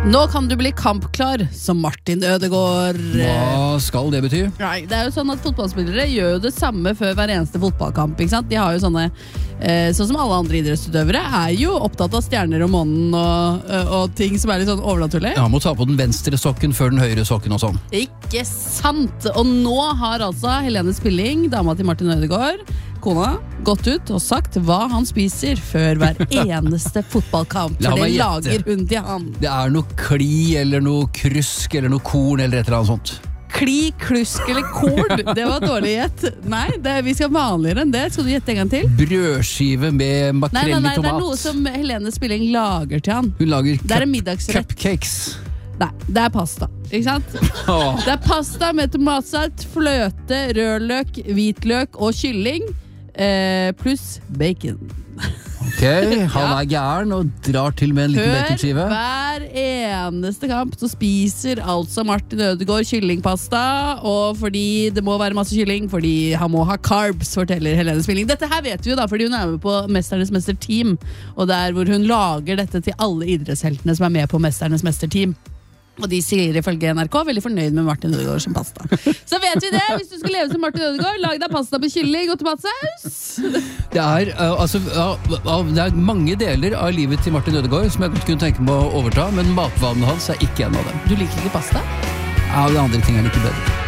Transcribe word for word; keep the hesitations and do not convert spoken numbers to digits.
Nå kan du bli kampklar som Martin Ødegaard. Hva skal det bety? Nei, det er jo sånn at fotballspillere gjør jo det samme før hver eneste fotballkamp, ikke sant? De har jo sånne, eh, sånn som alle andre idrettsutøvere, er jo opptatt av stjerner og månen og, og ting som er litt sånn overnaturlig. Ja, må ta på den venstre sokken før den høyre sokken og sånn. Ikke sant! Og nå har altså Helene Spilling, dama til Martin Ødegaard, kona, gått ut og sagt hva han spiser før hver eneste fotballkamp, for det lager hun til han. Det er noe kli, eller noe krysk, eller noe korn, eller et eller annet sånt. Kli, klusk eller korn, det var dårlig gjett. Nei, det, vi skal vanligere enn det. Skal du gjette en gang til? Brødskive med makrell i tomat. Nei, nei, nei, det er noe som Helene Spilling lager til han. Hun lager det er en middagsrett. Cupcakes. Nei, det er pasta, ikke sant? Det er pasta med tomatsalt, fløte, rødløk, hvitløk og kylling, eh, pluss bacon. Ok, han er gæren og drar til med en liten baconskive. Før hver eneste kamp så spiser altså Martin Ødegaard kyllingpasta, og fordi det må være masse kylling, fordi han må ha carbs, forteller Helene Spilling. Dette her vet vi jo da, fordi hun er med på Mesternes Mesterteam, og der hvor hun lager dette til alle idrettsheltene som er med på Mesternes Mesterteam. Og de sier ifølge N R K veldig fornøyd med Martin Ødegaard som pasta. Så vet vi det, hvis du skal leve som Martin Ødegaard, lag deg pasta med kylling og tomatsaus. Det er, uh, altså, uh, det er mange deler av livet til Martin Ødegaard som jeg godt kunne tenke meg å overta, men matvanene hans er ikke en av dem. Du liker ikke pasta? Ja, de andre tingene er ikke bedre.